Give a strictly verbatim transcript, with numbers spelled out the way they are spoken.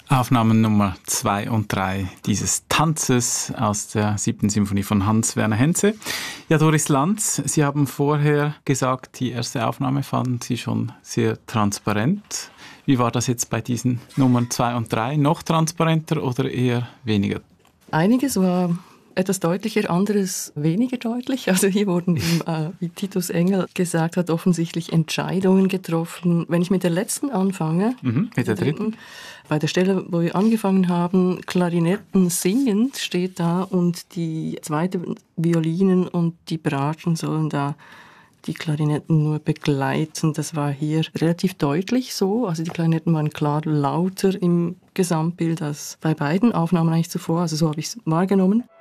Aufnahmen Nummer zwei und drei dieses Tanzes aus der siebten Symphonie von Hans-Werner Henze. Ja, Doris Lanz, Sie haben vorher gesagt, die erste Aufnahme fanden Sie schon sehr transparent. Wie war das jetzt bei diesen Nummern zwei und drei? Noch transparenter oder eher weniger? Einiges war etwas deutlicher, anderes weniger deutlich. Also hier wurden, äh, wie Titus Engel gesagt hat, offensichtlich Entscheidungen getroffen. Wenn ich mit der letzten anfange, mhm, mit der dritten, bei der Stelle, wo wir angefangen haben, Klarinetten singend steht da und die zweite Violinen und die Braten sollen da die Klarinetten nur begleiten. Das war hier relativ deutlich so. Also die Klarinetten waren klar lauter im Gesamtbild als bei beiden Aufnahmen eigentlich zuvor. Also so habe ich es wahrgenommen.